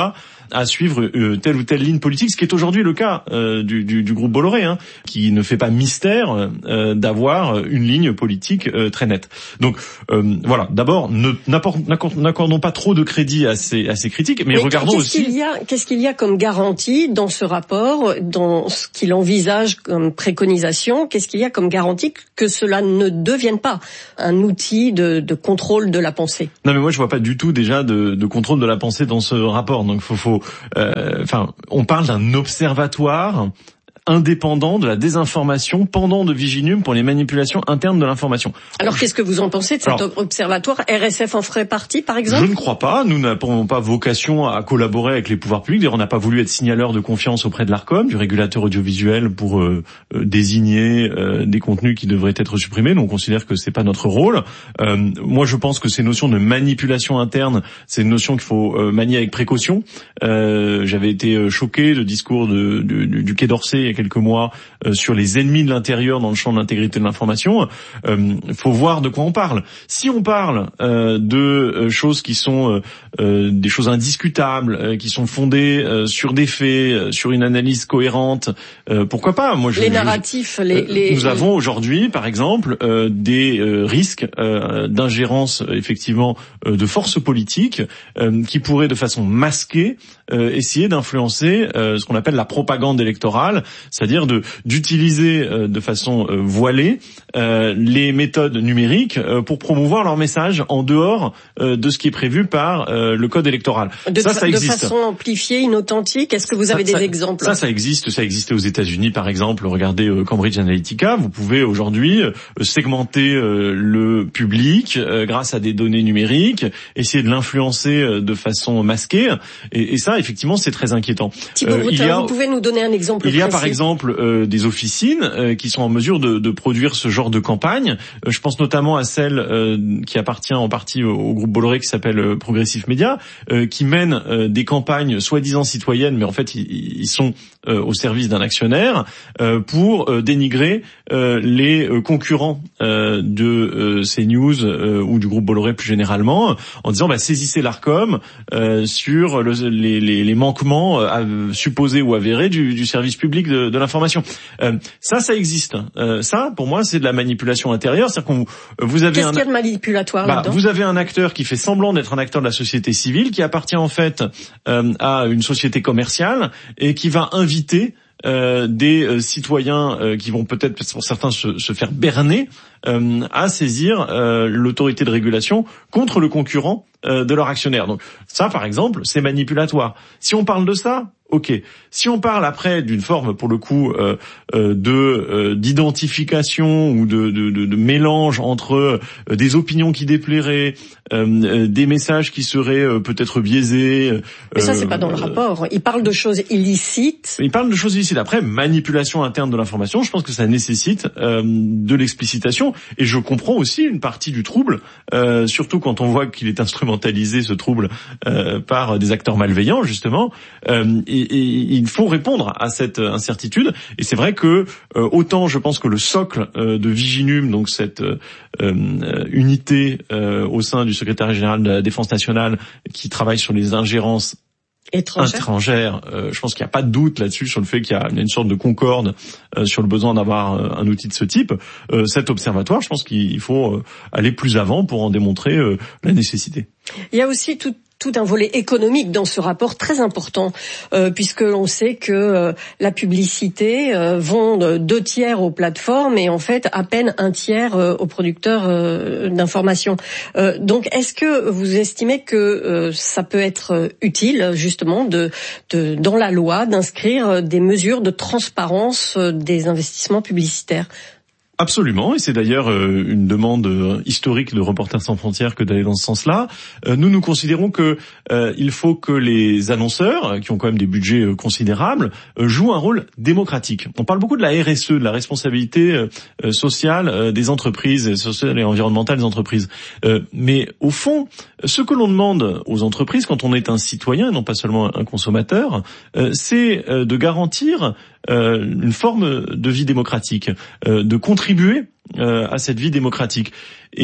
à suivre euh, telle ou telle ligne politique, ce qui est aujourd'hui le cas euh, du, du, du groupe Bolloré, hein, qui ne fait pas mystère euh, d'avoir une ligne politique euh, très nette. Donc euh, voilà, d'abord, ne, n'accordons pas trop de crédit à ces, à ces critiques, mais, mais regardons qu'est-ce aussi... Qu'il y a, qu'est-ce qu'il y a comme garantie dans ce rapport, dans ce qu'il envisage comme préconisation, qu'est-ce qu'il y a comme garantie que cela ne devienne pas un outil de, de contrôle de la pensée? Non mais moi je vois pas du tout déjà de, de contrôle de la pensée dans ce rapport. Donc faut, faut, euh, enfin, on parle d'un observatoire indépendant de la désinformation pendant de Viginum pour les manipulations internes de l'information. Alors qu'est-ce que vous en pensez de cet Alors, observatoire? R S F en ferait partie, par exemple? Je ne crois pas. Nous n'avons pas vocation à collaborer avec les pouvoirs publics. D'ailleurs, on n'a pas voulu être signaleur de confiance auprès de l'Arcom, du régulateur audiovisuel, pour euh, euh, désigner euh, des contenus qui devraient être supprimés. Nous, on considère que c'est pas notre rôle. Euh, moi, je pense que ces notions de manipulation interne, c'est une notion qu'il faut euh, manier avec précaution. Euh, j'avais été choqué du discours de, de, du, du Quai d'Orsay il y a quelques mois euh, sur les ennemis de l'intérieur dans le champ de l'intégrité de l'information. Il euh, faut voir de quoi on parle. Si on parle euh, de euh, choses qui sont euh, euh, des choses indiscutables, euh, qui sont fondées euh, sur des faits, euh, sur une analyse cohérente, euh, pourquoi pas? Moi, je, les narratifs, je, les, les... Nous avons aujourd'hui, par exemple, euh, des euh, risques euh, d'ingérence, effectivement, euh, de forces politiques euh, qui pourraient, de façon masquée, euh, essayer d'influencer euh, ce qu'on appelle la propagande électorale, c'est-à-dire de d'utiliser euh, de façon euh, voilée euh, les méthodes numériques euh, pour promouvoir leur message en dehors euh, de ce qui est prévu par euh, le code électoral. De, ça, ça existe. De façon amplifiée, inauthentique. Est-ce que vous avez ça, des ça, exemples? Ça, ça existe. Ça existait aux États-Unis, par exemple. Regardez euh, Cambridge Analytica. Vous pouvez aujourd'hui euh, segmenter euh, le public euh, grâce à des données numériques, essayer de l'influencer euh, de façon masquée. Et, et ça, effectivement, c'est très inquiétant. Thibaut euh, Brutin, vous pouvez nous donner un exemple Il y a précis. Par exemple euh, des officines euh, qui sont en mesure de, de produire ce genre de campagne. Euh, je pense notamment à celle euh, qui appartient en partie au, au groupe Bolloré qui s'appelle euh, Progressif Média, euh, qui mène euh, des campagnes soi-disant citoyennes, mais en fait ils, ils sont euh, au service d'un actionnaire euh, pour euh, dénigrer euh, les euh, concurrents euh, de euh, CNews euh, ou du groupe Bolloré plus généralement, en disant bah, saisissez l'Arcom euh, sur le, les, les, les manquements euh, supposés ou avérés du, du service public de, de l'information. Euh, ça, ça existe. Euh, ça, pour moi, c'est de la manipulation intérieure. C'est-à-dire qu'on, vous avez Qu'est-ce un, qu'il y a de manipulatoire bah, là-dedans? Vous avez un acteur qui fait semblant d'être un acteur de la société civile, qui appartient en fait euh, à une société commerciale et qui va inviter Euh, des euh, citoyens euh, qui vont peut-être, pour certains, se, se faire berner euh, à saisir euh, l'autorité de régulation contre le concurrent euh, de leur actionnaire. Donc ça, par exemple, c'est manipulatoire. Si on parle de ça, ok. Si on parle après d'une forme, pour le coup, euh, euh, de euh, d'identification ou de, de, de, de mélange entre euh, des opinions qui déplairaient, euh, des messages qui seraient euh, peut-être biaisés. Euh, Mais ça, c'est pas dans le rapport. Il parle de choses illicites. Il parle de choses illicites. Après, manipulation interne de l'information, je pense que ça nécessite euh, de l'explicitation. Et je comprends aussi une partie du trouble, euh, surtout quand on voit qu'il est instrumentalisé, ce trouble, euh, par des acteurs malveillants, justement. Euh, et, et il faut répondre à cette incertitude. Et c'est vrai que euh, autant je pense que le socle euh, de Viginum, donc cette euh, euh, unité euh, au sein du secrétariat général de la Défense nationale qui travaille sur les ingérences étrangères, étrangères euh, je pense qu'il n'y a pas de doute là-dessus sur le fait qu'il y a une sorte de concorde euh, sur le besoin d'avoir euh, un outil de ce type. Euh, cet observatoire, je pense qu'il faut euh, aller plus avant pour en démontrer euh, la nécessité. Il y a aussi tout tout un volet économique dans ce rapport très important, euh, puisque l'on sait que euh, la publicité euh, vend deux tiers aux plateformes et en fait à peine un tiers euh, aux producteurs euh, d'informations. Euh, donc, est-ce que vous estimez que euh, ça peut être utile justement de, de dans la loi d'inscrire des mesures de transparence des investissements publicitaires? Absolument, et c'est d'ailleurs euh, une demande euh, historique de Reporters sans frontières que d'aller dans ce sens-là. Euh, nous, nous considérons que euh, il faut que les annonceurs, qui ont quand même des budgets euh, considérables, euh, jouent un rôle démocratique. On parle beaucoup de la R S E, de la responsabilité euh, sociale euh, des entreprises, sociale et environnementale des entreprises. Euh, mais au fond, ce que l'on demande aux entreprises quand on est un citoyen, et non pas seulement un consommateur, euh, c'est euh, de garantir euh, une forme de vie démocratique, euh, de contribuer euh, à cette vie démocratique. Et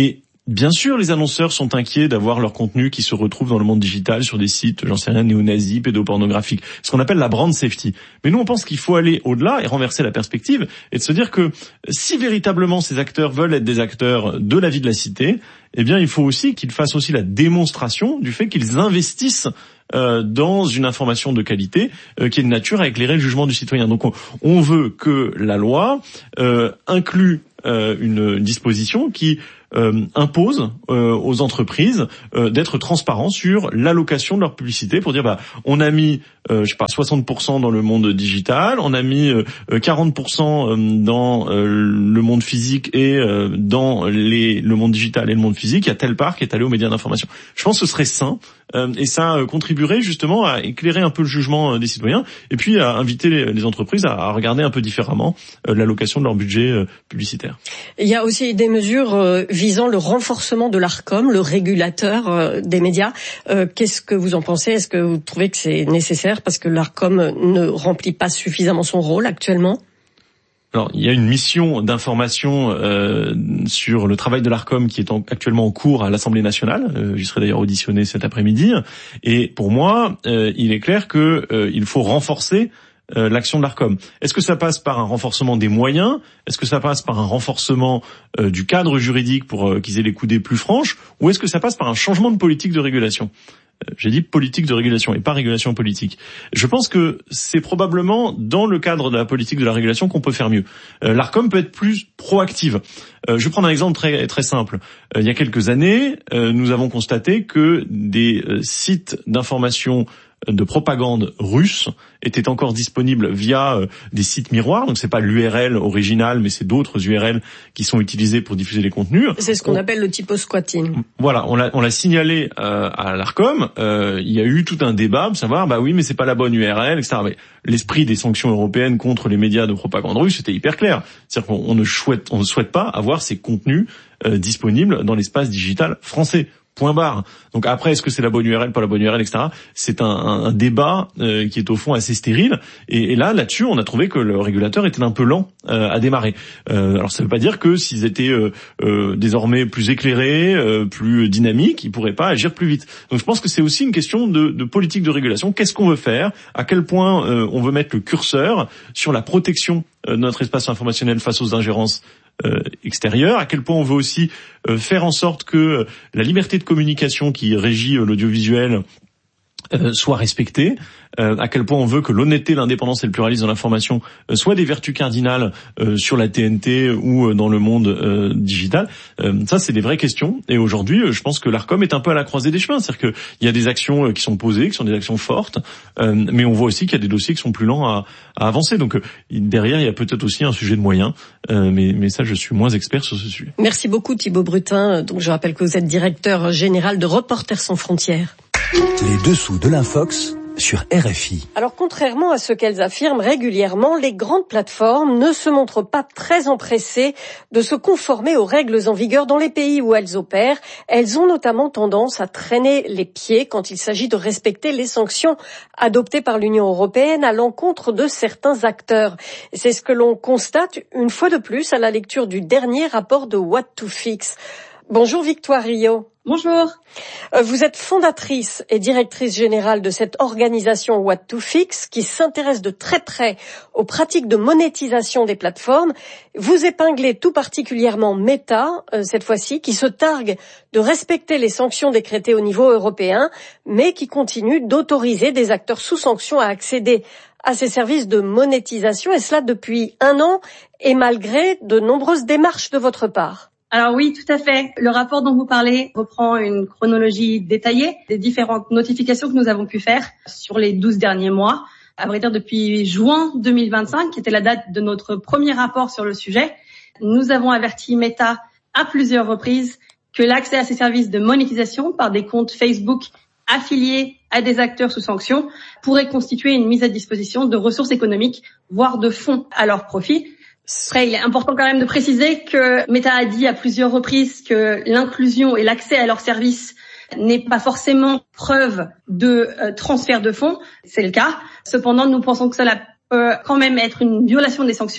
Bien sûr, les annonceurs sont inquiets d'avoir leur contenu qui se retrouve dans le monde digital sur des sites, j'en sais rien, néo-nazis, pédopornographiques, ce qu'on appelle la brand safety. Mais nous, on pense qu'il faut aller au-delà et renverser la perspective et de se dire que si véritablement ces acteurs veulent être des acteurs de la vie de la cité, eh bien, il faut aussi qu'ils fassent aussi la démonstration du fait qu'ils investissent euh, dans une information de qualité euh, qui est de nature à éclairer le jugement du citoyen. Donc, on, on veut que la loi euh, inclue euh, une disposition qui Euh, impose euh, aux entreprises euh, d'être transparents sur l'allocation de leur publicité pour dire bah on a mis euh, je sais pas soixante pour cent dans le monde digital, on a mis euh, quarante pour cent dans euh, le monde physique et euh, dans les le monde digital et le monde physique, il y a telle part qui est allée aux médias d'information. Je pense que ce serait sain euh, et ça euh, contribuerait justement à éclairer un peu le jugement euh, des citoyens et puis à inviter les, les entreprises à, à regarder un peu différemment euh, l'allocation de leur budget euh, publicitaire. Il y a aussi des mesures euh, visant le renforcement de l'Arcom, le régulateur euh, des médias. Euh, qu'est-ce que vous en pensez? Est-ce que vous trouvez que c'est nécessaire parce que l'Arcom ne remplit pas suffisamment son rôle actuellement? Alors, il y a une mission d'information euh, sur le travail de l'Arcom qui est en, actuellement en cours à l'Assemblée nationale. Euh, j'y serai d'ailleurs auditionné cet après-midi. Et pour moi, euh, il est clair que euh, il faut renforcer Euh, l'action de l'Arcom. Est-ce que ça passe par un renforcement des moyens? Est-ce que ça passe par un renforcement euh, du cadre juridique pour euh, qu'ils aient les coudées plus franches? Ou est-ce que ça passe par un changement de politique de régulation? euh, J'ai dit politique de régulation et pas régulation politique. Je pense que c'est probablement dans le cadre de la politique de la régulation qu'on peut faire mieux. Euh, L'Arcom peut être plus proactive. Euh, je vais prendre un exemple très très simple. Euh, il y a quelques années, euh, nous avons constaté que des euh, sites d'information de propagande russe était encore disponible via euh, des sites miroirs. Donc c'est pas l'U R L original, mais c'est d'autres U R L qui sont utilisés pour diffuser les contenus. C'est ce qu'on on, appelle le typo-squatting. Voilà, on l'a on l'a signalé euh, à l'Arcom. Euh, il y a eu tout un débat de savoir, bah oui, mais c'est pas la bonne U R L, et cetera. Mais l'esprit des sanctions européennes contre les médias de propagande russe, c'était hyper clair. C'est-à-dire qu'on on ne souhaite on ne souhaite pas avoir ces contenus euh, disponibles dans l'espace digital français. Point barre. Donc après, est-ce que c'est la bonne U R L, pas la bonne U R L, et cetera. C'est un, un, un débat euh, qui est au fond assez stérile. Et, et là, là-dessus, on a trouvé que le régulateur était un peu lent euh, à démarrer. Euh, alors ça ne veut pas dire que s'ils étaient euh, euh, désormais plus éclairés, euh, plus dynamiques, ils pourraient pas agir plus vite. Donc je pense que c'est aussi une question de, de politique de régulation. Qu'est-ce qu'on veut faire? À quel point euh, on veut mettre le curseur sur la protection de notre espace informationnel face aux ingérences Euh, extérieur, à quel point on veut aussi euh, faire en sorte que euh, la liberté de communication qui régit euh, l'audiovisuel euh, soit respectée, euh, à quel point on veut que l'honnêteté, l'indépendance et le pluralisme dans l'information euh, soient des vertus cardinales euh, sur la T N T ou euh, dans le monde euh, digital. Euh, ça, c'est des vraies questions. Et aujourd'hui, euh, je pense que l'Arcom est un peu à la croisée des chemins. C'est-à-dire qu'il y a des actions euh, qui sont posées, qui sont des actions fortes, euh, mais on voit aussi qu'il y a des dossiers qui sont plus lents à, à avancer. Donc euh, derrière, il y a peut-être aussi un sujet de moyens, euh, mais, mais ça, je suis moins expert sur ce sujet. Merci beaucoup Thibaut Brutin. Donc je rappelle que vous êtes directeur général de Reporters sans frontières. Les dessous de l'Infox sur R F I. Alors, contrairement à ce qu'elles affirment régulièrement, les grandes plateformes ne se montrent pas très empressées de se conformer aux règles en vigueur dans les pays où elles opèrent. Elles ont notamment tendance à traîner les pieds quand il s'agit de respecter les sanctions adoptées par l'Union européenne à l'encontre de certains acteurs. Et c'est ce que l'on constate une fois de plus à la lecture du dernier rapport de What to Fix. Bonjour Victoire Rio. Bonjour. Vous êtes fondatrice et directrice générale de cette organisation What to Fix qui s'intéresse de très près aux pratiques de monétisation des plateformes. Vous épinglez tout particulièrement Meta, euh, cette fois-ci, qui se targue de respecter les sanctions décrétées au niveau européen, mais qui continue d'autoriser des acteurs sous sanction à accéder à ces services de monétisation, et cela depuis un an, et malgré de nombreuses démarches de votre part. Alors oui, tout à fait. Le rapport dont vous parlez reprend une chronologie détaillée des différentes notifications que nous avons pu faire sur les douze derniers mois. À vrai dire, depuis juin deux mille vingt-cinq, qui était la date de notre premier rapport sur le sujet, nous avons averti Meta à plusieurs reprises que l'accès à ces services de monétisation par des comptes Facebook affiliés à des acteurs sous sanction pourrait constituer une mise à disposition de ressources économiques, voire de fonds à leur profit. Après, il est important quand même de préciser que Meta a dit à plusieurs reprises que l'inclusion et l'accès à leurs services n'est pas forcément preuve de euh, transfert de fonds. C'est le cas. Cependant, nous pensons que cela peut quand même être une violation des sanctions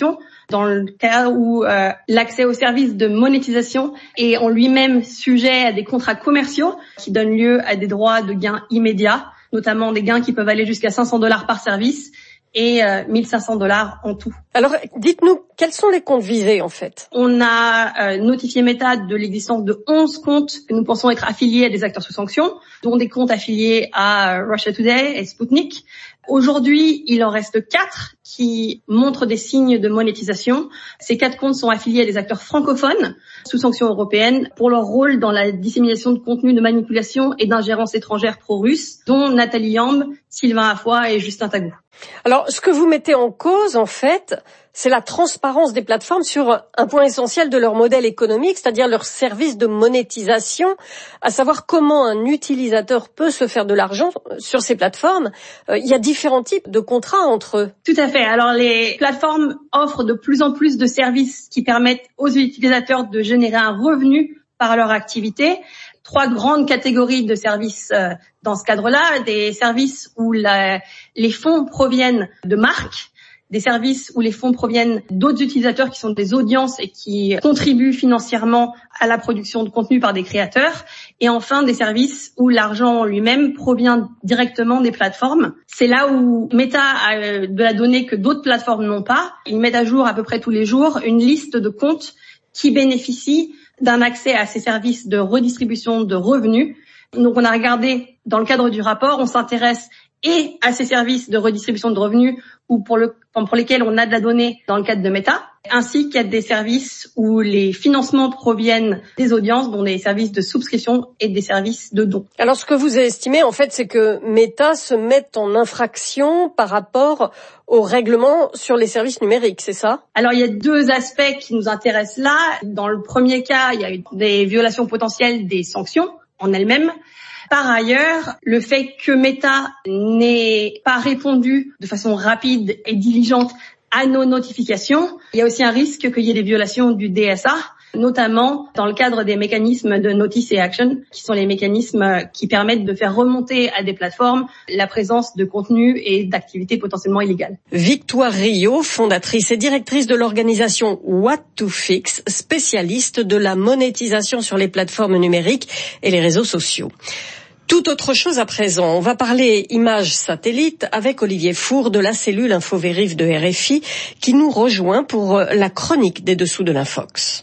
dans le cas où euh, l'accès aux services de monétisation est en lui-même sujet à des contrats commerciaux qui donnent lieu à des droits de gains immédiats, notamment des gains qui peuvent aller jusqu'à cinq cents dollars par service et euh, mille cinq cents dollars en tout. Alors, dites-nous, quels sont les comptes visés en fait? On a euh, notifié Meta de l'existence de onze comptes que nous pensons être affiliés à des acteurs sous sanction, dont des comptes affiliés à Russia Today et Sputnik. Aujourd'hui, il en reste quatre qui montrent des signes de monétisation. Ces quatre comptes sont affiliés à des acteurs francophones sous sanction européenne pour leur rôle dans la dissémination de contenus de manipulation et d'ingérence étrangère pro-russe, dont Nathalie Yamb, Sylvain Affoy et Justin Tagou. Alors, ce que vous mettez en cause, en fait, c'est la transparence des plateformes sur un point essentiel de leur modèle économique, c'est-à-dire leur service de monétisation, à savoir comment un utilisateur peut se faire de l'argent sur ces plateformes. Euh, il y a différents types de contrats entre eux. Tout à fait. Alors, les plateformes offrent de plus en plus de services qui permettent aux utilisateurs de générer un revenu par leur activité. Trois grandes catégories de services euh, dans ce cadre-là, des services où la, les fonds proviennent de marques, des services où les fonds proviennent d'autres utilisateurs qui sont des audiences et qui contribuent financièrement à la production de contenu par des créateurs, et enfin des services où l'argent lui-même provient directement des plateformes. C'est là où Meta a de la donnée que d'autres plateformes n'ont pas. Ils mettent à jour à peu près tous les jours une liste de comptes qui bénéficient d'un accès à ces services de redistribution de revenus. Donc on a regardé, dans le cadre du rapport, on s'intéresse et à ces services de redistribution de revenus ou pour, le, pour lesquels on a de la donnée dans le cadre de Meta, ainsi qu'à des services où les financements proviennent des audiences, dont des services de souscription et des services de dons. Alors ce que vous avez estimé, en fait, c'est que Meta se met en infraction par rapport au règlement sur les services numériques, c'est ça? Alors il y a deux aspects qui nous intéressent là. Dans le premier cas, il y a eu des violations potentielles des sanctions en elles-mêmes. Par ailleurs, le fait que Meta n'ait pas répondu de façon rapide et diligente à nos notifications, il y a aussi un risque qu'il y ait des violations du D S A, notamment dans le cadre des mécanismes de notice et action, qui sont les mécanismes qui permettent de faire remonter à des plateformes la présence de contenus et d'activités potentiellement illégales. Victoire Rio, fondatrice et directrice de l'organisation What to Fix, spécialiste de la monétisation sur les plateformes numériques et les réseaux sociaux. Tout autre chose à présent. On va parler images satellites avec Olivier Four de la cellule InfoVérif de R F I qui nous rejoint pour la chronique des dessous de l'Infox.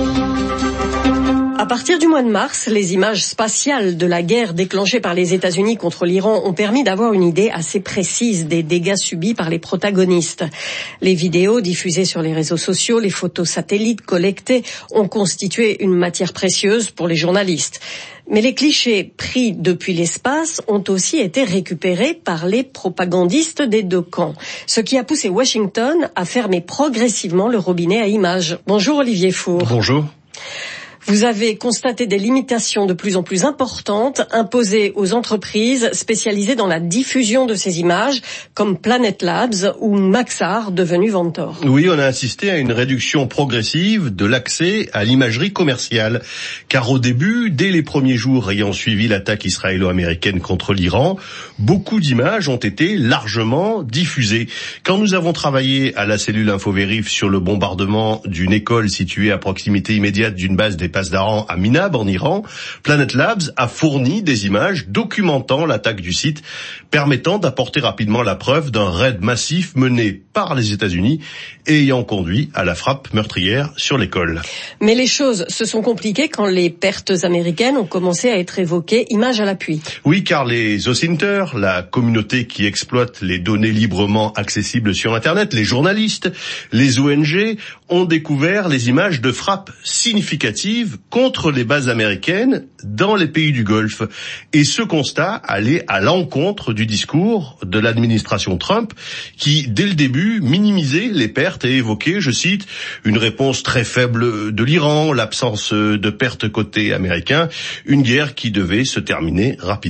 À partir du mois de mars, les images spatiales de la guerre déclenchée par les États-Unis contre l'Iran ont permis d'avoir une idée assez précise des dégâts subis par les protagonistes. Les vidéos diffusées sur les réseaux sociaux, les photos satellites collectées ont constitué une matière précieuse pour les journalistes. Mais les clichés pris depuis l'espace ont aussi été récupérés par les propagandistes des deux camps, ce qui a poussé Washington à fermer progressivement le robinet à images. Bonjour Olivier Four. Bonjour. Vous avez constaté des limitations de plus en plus importantes imposées aux entreprises spécialisées dans la diffusion de ces images, comme Planet Labs ou Maxar, devenu Ventor. Oui, on a assisté à une réduction progressive de l'accès à l'imagerie commerciale. Car au début, dès les premiers jours ayant suivi l'attaque israélo-américaine contre l'Iran, beaucoup d'images ont été largement diffusées. Quand nous avons travaillé à la cellule InfoVérif sur le bombardement d'une école située à proximité immédiate d'une base des Passes d'Aran à Minab en Iran, Planet Labs a fourni des images documentant l'attaque du site, permettant d'apporter rapidement la preuve d'un raid massif mené par les États-Unis et ayant conduit à la frappe meurtrière sur l'école. Mais les choses se sont compliquées quand les pertes américaines ont commencé à être évoquées, images à l'appui. Oui, car les OSINTers, la communauté qui exploite les données librement accessibles sur Internet, les journalistes, les O N G, ont découvert les images de frappes significatives contre les bases américaines dans les pays du Golfe. Et ce constat allait à l'encontre du discours de l'administration Trump qui, dès le début, minimisait les pertes et évoquait, je cite, une réponse très faible de l'Iran, l'absence de pertes côté américain, une guerre qui devait se terminer rapidement.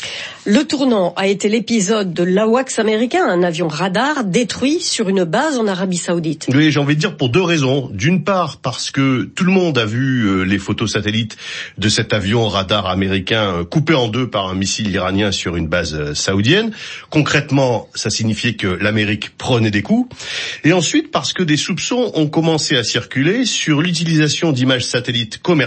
Le tournant a été l'épisode de l'A W A C S américain, un avion radar détruit sur une base en Arabie Saoudite. Oui, j'ai envie de dire pour deux raisons. D'une part, parce que tout le monde a vu les photos satellites de cet avion radar américain coupé en deux par un missile iranien sur une base saoudienne. Concrètement, ça signifiait que l'Amérique prenait des coups. Et ensuite, parce que des soupçons ont commencé à circuler sur l'utilisation d'images satellites commerciales